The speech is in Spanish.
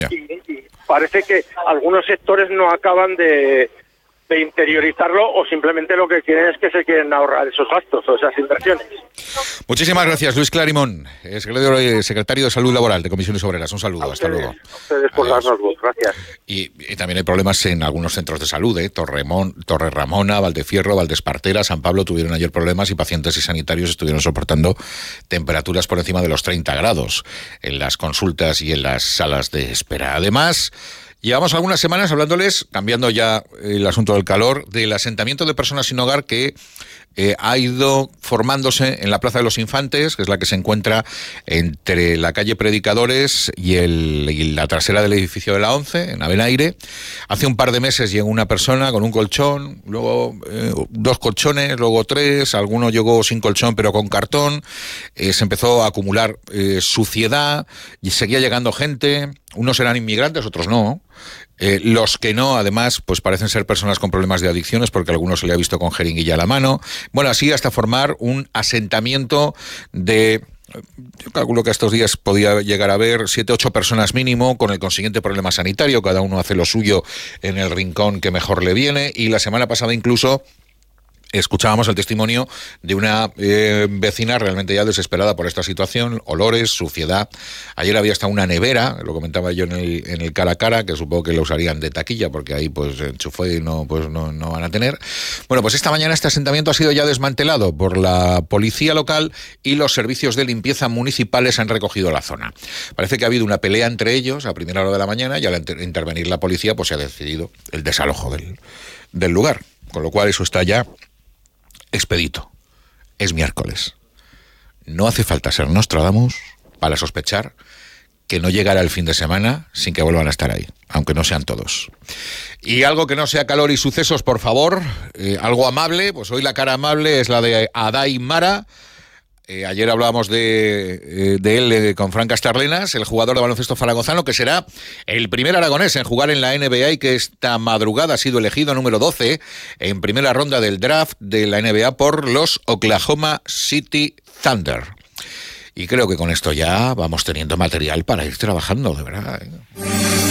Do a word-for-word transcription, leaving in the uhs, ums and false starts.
y, y parece que algunos sectores no acaban de, de interiorizarlo, o simplemente lo que quieren es que se quieren ahorrar esos gastos o esas inversiones. Muchísimas gracias, Luis Clarimón, secretario, secretario de Salud Laboral de Comisiones Obreras. Un saludo, A hasta ustedes, luego. a ustedes por darnos voz, gracias. Y, y también hay problemas en algunos centros de salud, ¿eh? Torremón, Torre Ramona, Valdefierro, Valdespartera, San Pablo tuvieron ayer problemas y pacientes y sanitarios estuvieron soportando temperaturas por encima de los treinta grados en las consultas y en las salas de espera. Además, llevamos algunas semanas hablándoles, cambiando ya el asunto del calor, del asentamiento de personas sin hogar que eh, ha ido formándose en la Plaza de los Infantes, que es la que se encuentra entre la calle Predicadores y, el, y la trasera del edificio de la ONCE, en Avenaire. Hace un par de meses llegó una persona con un colchón, luego eh, dos colchones, luego tres, alguno llegó sin colchón pero con cartón, eh, se empezó a acumular eh, suciedad y seguía llegando gente. Unos eran inmigrantes, otros no. Eh, los que no, además, pues parecen ser personas con problemas de adicciones, porque a algunos se le ha visto con jeringuilla a la mano. Bueno, así hasta formar un asentamiento de... Yo calculo que estos días podía llegar a haber siete, ocho personas mínimo, con el consiguiente problema sanitario. Cada uno hace lo suyo en el rincón que mejor le viene. Y la semana pasada incluso escuchábamos el testimonio de una eh, vecina realmente ya desesperada por esta situación, olores, suciedad. Ayer había hasta una nevera, lo comentaba yo en el, en el cara a cara, que supongo que lo usarían de taquilla, porque ahí pues enchufé y no, pues no, no van a tener. Bueno, pues esta mañana este asentamiento ha sido ya desmantelado por la policía local y los servicios de limpieza municipales han recogido la zona. Parece que ha habido una pelea entre ellos a primera hora de la mañana y al inter- intervenir la policía pues se ha decidido el desalojo del, del lugar, con lo cual eso está ya expedito. Es miércoles. No hace falta ser Nostradamus para sospechar que no llegará el fin de semana sin que vuelvan a estar ahí, aunque no sean todos. Y algo que no sea calor y sucesos, por favor, eh, algo amable, pues hoy la cara amable es la de Adai Mara. Eh, ayer hablábamos de, eh, de él eh, con Fran Castarlenas, el jugador de baloncesto zaragozano, que será el primer aragonés en jugar en la N B A y que esta madrugada ha sido elegido número doce en primera ronda del draft de la N B A por los Oklahoma City Thunder. Y creo que con esto ya vamos teniendo material para ir trabajando, de verdad, ¿eh?